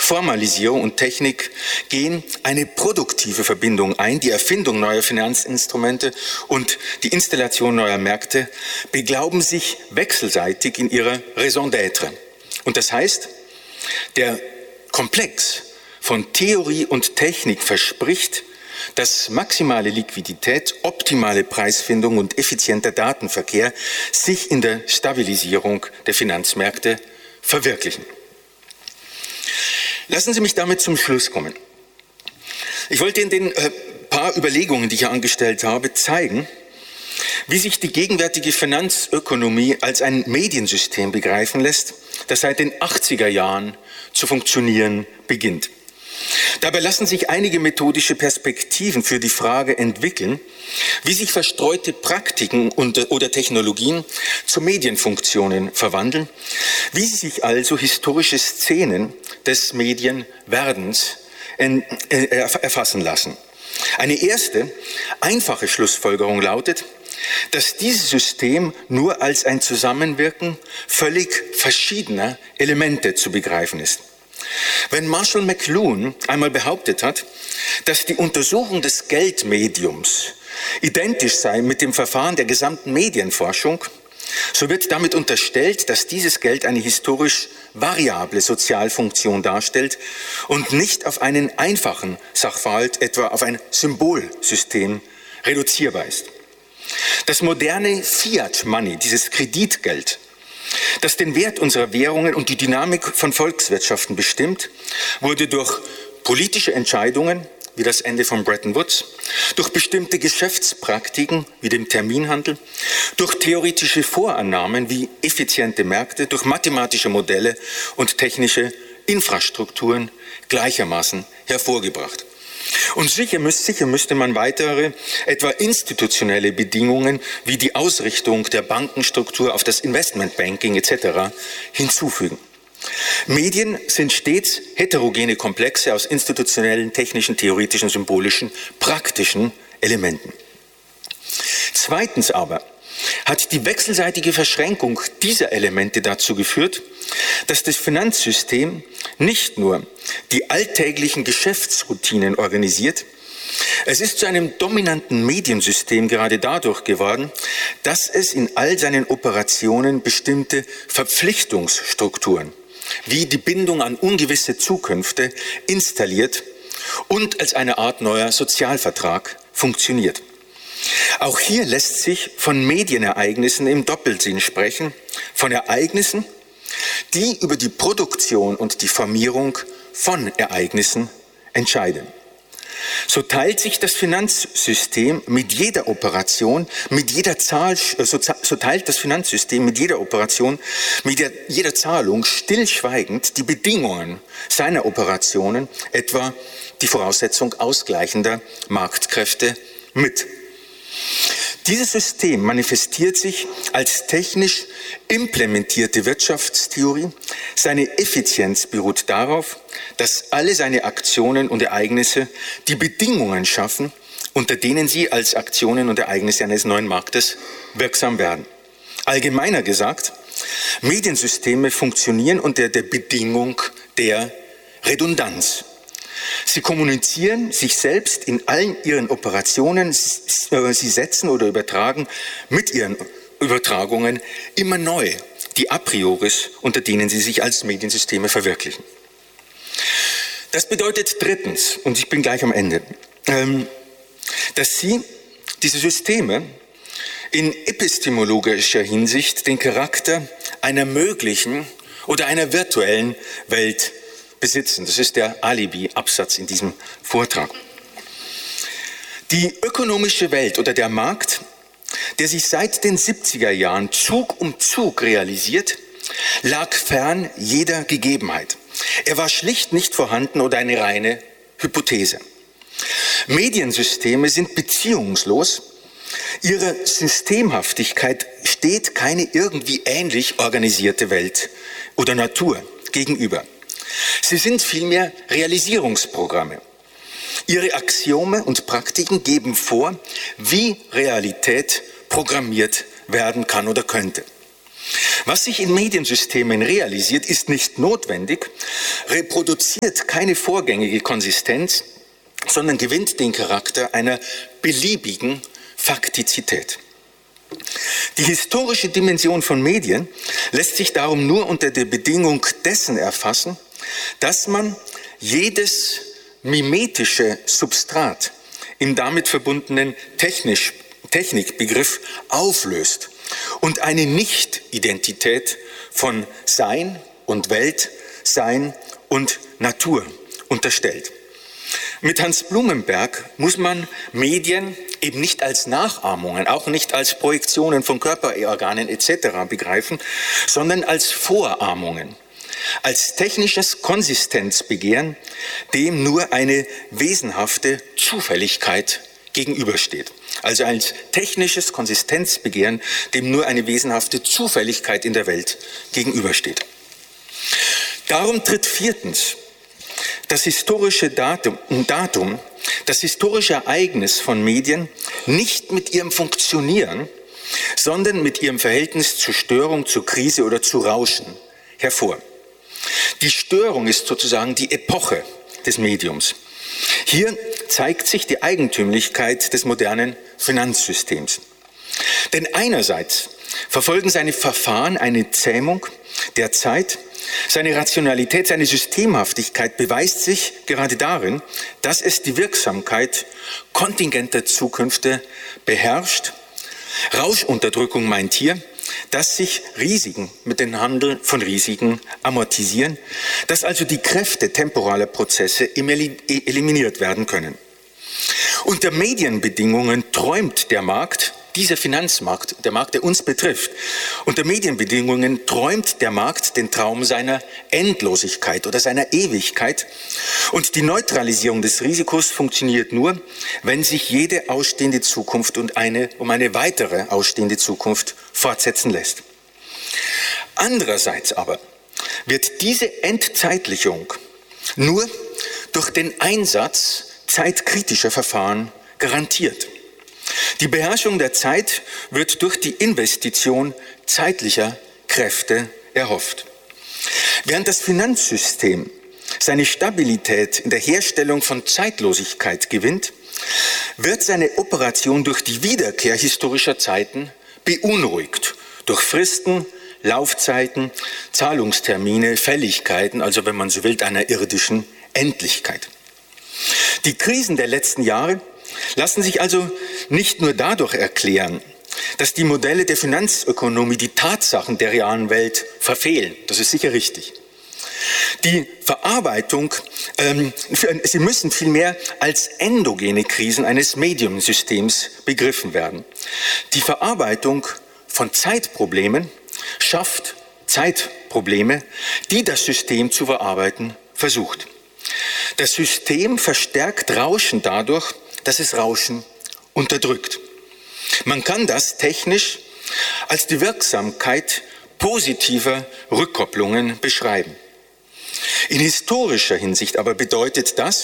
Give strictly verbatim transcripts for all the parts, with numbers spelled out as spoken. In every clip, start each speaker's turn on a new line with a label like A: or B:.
A: Formalisierung und Technik gehen eine produktive Verbindung ein. Die Erfindung neuer Finanzinstrumente und die Installation neuer Märkte beglauben sich wechselseitig in ihrer Raison d'être. Und das heißt, der Komplex von Theorie und Technik verspricht, dass maximale Liquidität, optimale Preisfindung und effizienter Datenverkehr sich in der Stabilisierung der Finanzmärkte verwirklichen. Lassen Sie mich damit zum Schluss kommen. Ich wollte in den äh, paar Überlegungen, die ich hier angestellt habe, zeigen, wie sich die gegenwärtige Finanzökonomie als ein Mediensystem begreifen lässt, das seit den achtziger Jahren zu funktionieren beginnt. Dabei lassen sich einige methodische Perspektiven für die Frage entwickeln, wie sich verstreute Praktiken und, oder Technologien zu Medienfunktionen verwandeln, wie sich also historische Szenen des Medienwerdens erfassen lassen. Eine erste, einfache Schlussfolgerung lautet, dass dieses System nur als ein Zusammenwirken völlig verschiedener Elemente zu begreifen ist. Wenn Marshall McLuhan einmal behauptet hat, dass die Untersuchung des Geldmediums identisch sei mit dem Verfahren der gesamten Medienforschung, so wird damit unterstellt, dass dieses Geld eine historisch variable Sozialfunktion darstellt und nicht auf einen einfachen Sachverhalt, etwa auf ein Symbolsystem, reduzierbar ist. Das moderne Fiat Money, dieses Kreditgeld, das den Wert unserer Währungen und die Dynamik von Volkswirtschaften bestimmt, wurde durch politische Entscheidungen, wie das Ende von Bretton Woods, durch bestimmte Geschäftspraktiken, wie dem Terminhandel, durch theoretische Vorannahmen, wie effiziente Märkte, durch mathematische Modelle und technische Infrastrukturen gleichermaßen hervorgebracht. Und sicher, müß, sicher müsste man weitere, etwa institutionelle Bedingungen wie die Ausrichtung der Bankenstruktur auf das Investmentbanking et cetera hinzufügen. Medien sind stets heterogene Komplexe aus institutionellen, technischen, theoretischen, symbolischen, praktischen Elementen. Zweitens aber hat die wechselseitige Verschränkung dieser Elemente dazu geführt, dass das Finanzsystem nicht nur die alltäglichen Geschäftsroutinen organisiert, es ist zu einem dominanten Mediensystem gerade dadurch geworden, dass es in all seinen Operationen bestimmte Verpflichtungsstrukturen, wie die Bindung an ungewisse Zukünfte, installiert und als eine Art neuer Sozialvertrag funktioniert. Auch hier lässt sich von Medienereignissen im Doppelsinn sprechen, von Ereignissen, die über die Produktion und die Formierung von Ereignissen entscheiden. So teilt sich das Finanzsystem mit jeder Operation, mit jeder Zahl, so, so teilt das Finanzsystem mit jeder Operation, mit der, jeder Zahlung stillschweigend die Bedingungen seiner Operationen, etwa die Voraussetzung ausgleichender Marktkräfte, mit. Dieses System manifestiert sich als technisch implementierte Wirtschaftstheorie. Seine Effizienz beruht darauf, dass alle seine Aktionen und Ereignisse die Bedingungen schaffen, unter denen sie als Aktionen und Ereignisse eines neuen Marktes wirksam werden. Allgemeiner gesagt, Mediensysteme funktionieren unter der Bedingung der Redundanz. Sie kommunizieren sich selbst in allen ihren Operationen, sie setzen oder übertragen mit ihren Übertragungen immer neu die A prioris, unter denen sie sich als Mediensysteme verwirklichen. Das bedeutet drittens, und ich bin gleich am Ende, dass sie, diese Systeme, in epistemologischer Hinsicht den Charakter einer möglichen oder einer virtuellen Welt besitzen. Das ist der Alibi-Absatz in diesem Vortrag. Die ökonomische Welt oder der Markt, der sich seit den siebziger Jahren Zug um Zug realisiert, lag fern jeder Gegebenheit. Er war schlicht nicht vorhanden oder eine reine Hypothese. Mediensysteme sind beziehungslos. Ihrer Systemhaftigkeit steht keine irgendwie ähnlich organisierte Welt oder Natur gegenüber. Sie sind vielmehr Realisierungsprogramme. Ihre Axiome und Praktiken geben vor, wie Realität programmiert werden kann oder könnte. Was sich in Mediensystemen realisiert, ist nicht notwendig, reproduziert keine vorgängige Konsistenz, sondern gewinnt den Charakter einer beliebigen Faktizität. Die historische Dimension von Medien lässt sich darum nur unter der Bedingung dessen erfassen, dass man jedes mimetische Substrat im damit verbundenen Technisch, Technikbegriff auflöst und eine Nicht-Identität von Sein und Welt, Sein und Natur unterstellt. Mit Hans Blumenberg muss man Medien eben nicht als Nachahmungen, auch nicht als Projektionen von Körperorganen et cetera begreifen, sondern als Vorahmungen, als technisches Konsistenzbegehren, dem nur eine wesenhafte Zufälligkeit gegenübersteht. Also als technisches Konsistenzbegehren, dem nur eine wesenhafte Zufälligkeit in der Welt gegenübersteht. Darum tritt viertens das historische Datum, Datum, das historische Ereignis von Medien nicht mit ihrem Funktionieren, sondern mit ihrem Verhältnis zur Störung, zur Krise oder zu Rauschen hervor. Die Störung ist sozusagen die Epoche des Mediums. Hier zeigt sich die Eigentümlichkeit des modernen Finanzsystems. Denn einerseits verfolgen seine Verfahren eine Zähmung der Zeit, seine Rationalität, seine Systemhaftigkeit beweist sich gerade darin, dass es die Wirksamkeit kontingenter Zukünfte beherrscht. Rauschenunterdrückung meint hier, dass sich Risiken mit dem Handel von Risiken amortisieren, dass also die Kräfte temporaler Prozesse eliminiert werden können. Unter Medienbedingungen träumt der Markt, dieser Finanzmarkt, der Markt, der uns betrifft, unter Medienbedingungen träumt der Markt den Traum seiner Endlosigkeit oder seiner Ewigkeit. Und die Neutralisierung des Risikos funktioniert nur, wenn sich jede ausstehende Zukunft und eine, um eine weitere ausstehende Zukunft fortsetzen lässt. Andererseits aber wird diese Entzeitlichung nur durch den Einsatz zeitkritischer Verfahren garantiert. Die Beherrschung der Zeit wird durch die Investition zeitlicher Kräfte erhofft. Während das Finanzsystem seine Stabilität in der Herstellung von Zeitlosigkeit gewinnt, wird seine Operation durch die Wiederkehr historischer Zeiten beunruhigt, durch Fristen, Laufzeiten, Zahlungstermine, Fälligkeiten, also wenn man so will, einer irdischen Endlichkeit. Die Krisen der letzten Jahre lassen sich also nicht nur dadurch erklären, dass die Modelle der Finanzökonomie die Tatsachen der realen Welt verfehlen. Das ist sicher richtig. Die Verarbeitung, ähm, sie müssen vielmehr als endogene Krisen eines Mediumsystems begriffen werden. Die Verarbeitung von Zeitproblemen schafft Zeitprobleme, die das System zu verarbeiten versucht. Das System verstärkt Rauschen dadurch, dass es Rauschen unterdrückt. Man kann das technisch als die Wirksamkeit positiver Rückkopplungen beschreiben. In historischer Hinsicht aber bedeutet das,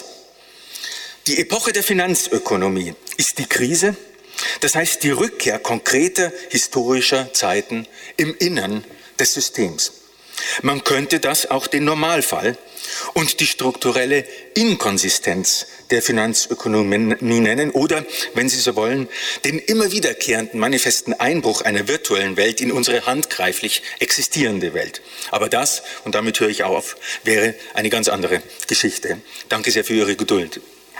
A: die Epoche der Finanzökonomie ist die Krise, das heißt die Rückkehr konkreter historischer Zeiten im Innern des Systems. Man könnte das auch den Normalfall und die strukturelle Inkonsistenz der Finanzökonomie nennen oder, wenn Sie so wollen, den immer wiederkehrenden manifesten Einbruch einer virtuellen Welt in unsere handgreiflich existierende Welt. Aber das, und damit höre ich auf, wäre eine ganz andere Geschichte. Danke sehr für Ihre Geduld.